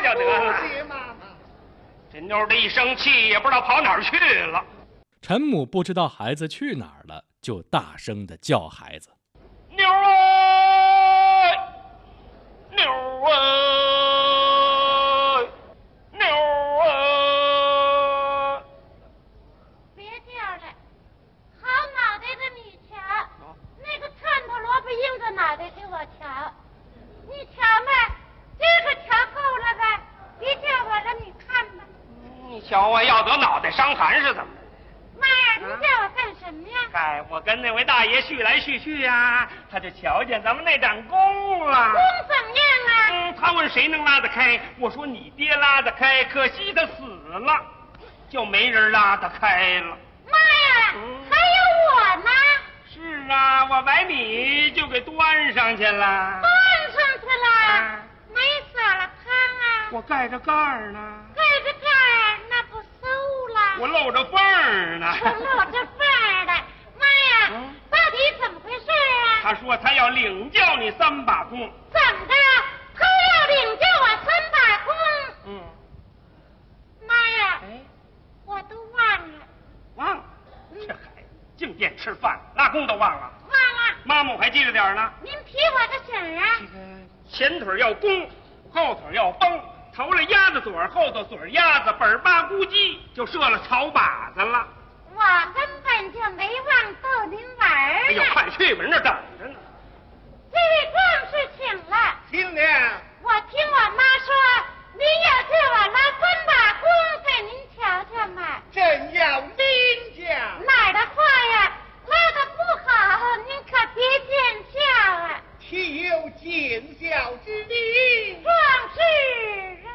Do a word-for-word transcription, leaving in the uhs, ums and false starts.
就得了。 谢妈妈。 这妞儿的一生气，也不知道跑哪儿去了。 陈母不知道孩子去哪儿了，就大声地叫孩子：“ 妞儿啊，妞儿啊，妞儿啊！” 别叫了，好脑袋的你瞧，那个串头萝卜硬着脑袋给我瞧，你瞧嘛，这个瞧够了吧？别叫我了，你看吧。 你瞧我要得脑袋伤寒是怎么着？ 妈呀，你叫我干什么呀？ 嗨，我跟那位大爷叙来叙去呀，他就瞧见咱们那盏弓了。 弓怎么样啊？ 嗯，他问谁能拉得开，我说你爹拉得开，可惜他死了，就没人拉得开了。 妈呀， 嗯、 还有我呢。 是啊，我把你就给端上去了。 端上去了？ 啊、 没撒了汤啊？ 我盖着盖儿呢。 盖着盖儿，那不馊了？ 我露着缝儿呢。 我露着缝儿的。妈呀，嗯、到底怎么回事啊？ 他说他要领教你三把弓。 怎么着？他要领教我三把弓？ 嗯。 妈呀！ 哎， 我都忘了。 忘了？这孩子净惦吃饭，拉弓都忘了。 忘了。 妈妈我还记着点呢。 您提我个醒儿啊！ 这个前腿要弓，后腿要绷，头了鸭子嘴儿，后头嘴儿鸭子，本儿八咕叽就射了草靶子了。 我根本就没忘逗您玩儿。 哎呦，快去吧，人那等着呢。 这位壮士请了。 新娘。